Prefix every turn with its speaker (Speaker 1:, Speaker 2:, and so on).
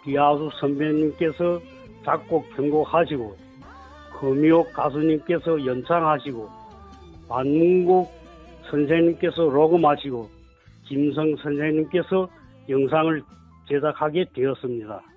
Speaker 1: 비아수 선배님께서 작곡 편곡하시고 금이옥 가수님께서 연창하시고 반문국 선생님께서 녹음하시고 김성 선생님께서 영상을 제작하게 되었습니다.